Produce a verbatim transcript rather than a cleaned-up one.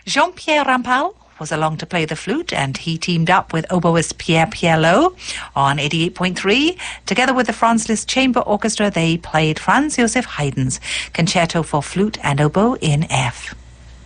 Jean-Pierre Rampal was along to play the flute, and he teamed up with oboist Pierre Pierlot on eighty-eight point three. Together with the Franz Liszt Chamber Orchestra, they played Franz Joseph Haydn's Concerto for Flute and Oboe in F.